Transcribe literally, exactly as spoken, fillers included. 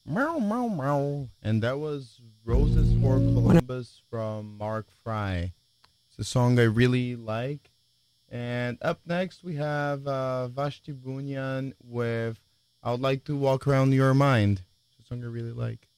Meow, meow, meow. And that was Roses for Columbus from Mark Fry. It's a song I really like. And up next, we have uh, Vashti Bunyan with I Would Like to Walk Around Your Mind. It's a song I really like.